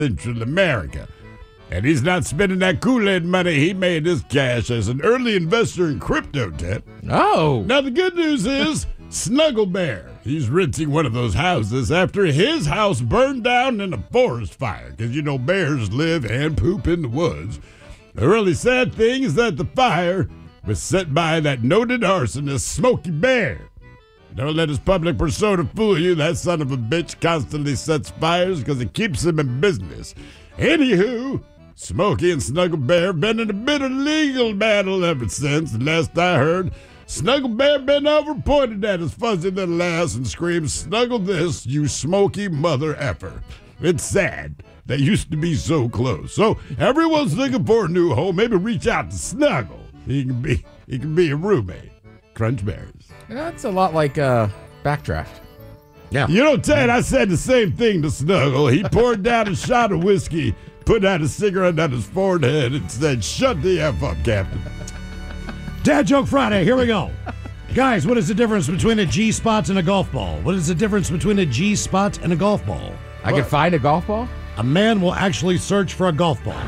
Central America. And he's not spending that Kool-Aid money he made his cash as an early investor in crypto, Ted. Oh. Now, the good news is Snuggle Bear. He's renting one of those houses after his house burned down in a forest fire. Because, you know, bears live and poop in the woods. The really sad thing is that the fire was set by that noted arsonist, Smokey Bear. Don't let his public persona fool you. That son of a bitch constantly sets fires because it keeps him in business. Anywho, Smokey and Snuggle Bear have been in a bit of legal battle ever since. And last I heard, Snuggle Bear been over, pointed at his fuzzy little ass and screamed, "Snuggle this, you smoky mother effer." It's sad. They used to be so close. So everyone's looking for a new home. Maybe reach out to Snuggle. He can be a roommate. Crunch berries. That's a lot like Backdraft. Yeah. You know, Ted, I said the same thing to Snuggle. He poured down a shot of whiskey, put out a cigarette on his forehead, and said, "Shut the F up, Captain." Dad Joke Friday, here we go. Guys, what is the difference between a G-spot and a golf ball? What is the difference between a G-spot and a golf ball? I can find a golf ball? A man will actually search for a golf ball.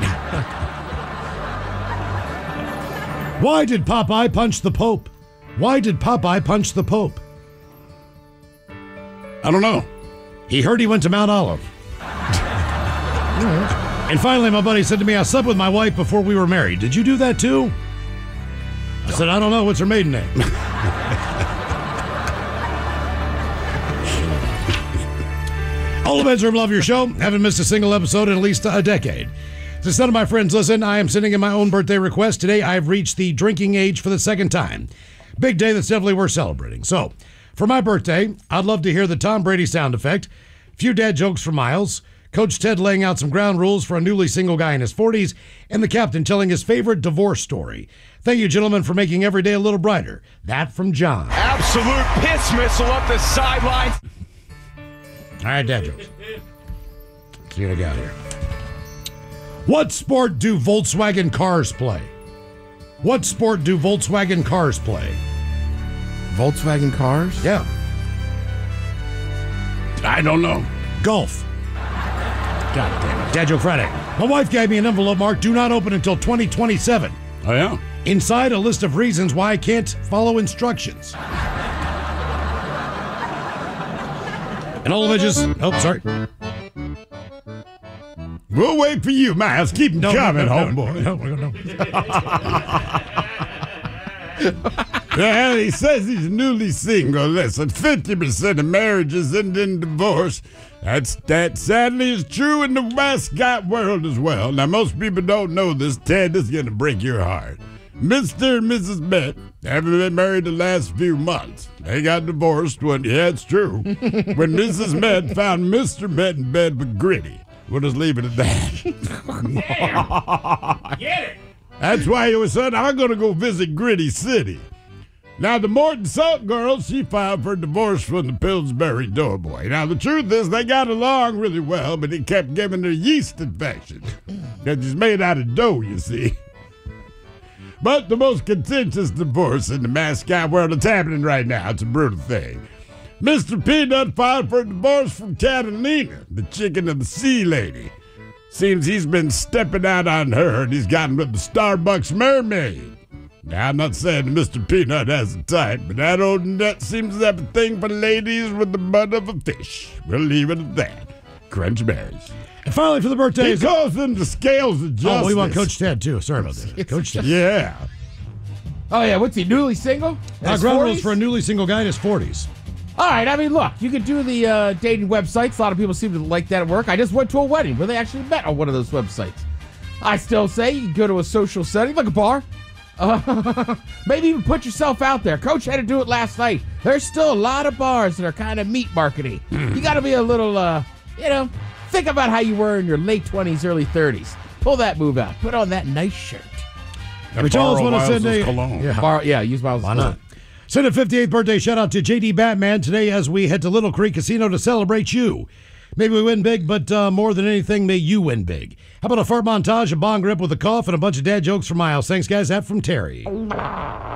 Why did Popeye punch the Pope? Why did Popeye punch the Pope? I don't know. He heard he went to Mount Olive. And finally, my buddy said to me, "I slept with my wife before we were married. Did you do that too?" I said, "I don't know. What's her maiden name?" All the bedroom love your show. Haven't missed a single episode in at least a decade. Since none of my friends listen, I am sending in my own birthday request. Today, I've reached the drinking age for the second time. Big day that's definitely worth celebrating. So, for my birthday, I'd love to hear the Tom Brady sound effect, a few dad jokes from Miles, Coach Ted laying out some ground rules for a newly single guy in his 40s, and the captain telling his favorite divorce story. Thank you, gentlemen, for making every day a little brighter. That from John. Absolute piss missile up the sidelines. All right, dad jokes. Let's see what I got here. What sport do Volkswagen cars play? What sport do Volkswagen cars play? Volkswagen cars? Yeah. I don't know. Golf. God damn it. Dad Joke Friday. My wife gave me an envelope marked "Do not open until 2027. Oh, yeah? Inside, a list of reasons why I can't follow instructions. And all the edges. Oh, sorry. We'll wait for you, Miles. Keep them coming, homeboy. Well, he says he's newly single. Listen, 50% of marriages end in divorce. That sadly is true in the mascot world as well. Now, most people don't know this. Ted, this is going to break your heart. Mr. and Mrs. Met haven't been married the last few months. They got divorced when, yeah, it's true, when Mrs. Met found Mr. Met in bed with Gritty. We'll just leave it at that. Get it. That's why he said, "I'm going to go visit Gritty City." Now, the Morton Salt girl, she filed for divorce from the Pillsbury Doughboy. Now, the truth is they got along really well, but he kept giving her yeast infections. Because he's made out of dough, you see. But the most contentious divorce in the mascot world is happening right now. It's a brutal thing. Mr. Peanut filed for a divorce from Catalina, the chicken of the sea lady. Seems he's been stepping out on her, and he's gotten with the Starbucks mermaid. Now, I'm not saying Mr. Peanut has a type, but that old nut seems to have a thing for ladies with the butt of a fish. We'll leave it at that. Crunch berries. And finally, for the birthdays. He calls them the scales of justice. Oh, we want Coach Ted, too. Sorry about that. Coach Ted. Yeah. Oh, yeah. What's he, newly single? Ground rules for a newly single guy in his 40s. All right. I mean, look, you could do the dating websites. A lot of people seem to like that at work. I just went to a wedding where they actually met on one of those websites. I still say you can go to a social setting, like a bar. Maybe even put yourself out there. Coach had to do it last night. There's still a lot of bars that are kind of meat marketing. You got to be a little, think about how you were in your late 20s, early 30s. Pull that move out. Put on that nice shirt. Every tell us when to send a cologne. Use Miles' Why not? Send a 58th birthday shout out to JD Batman today as we head to Little Creek Casino to celebrate you. Maybe we win big, but more than anything, may you win big. How about a fart montage, a bong rip with a cough, and a bunch of dad jokes from Miles? Thanks, guys. That from Terry.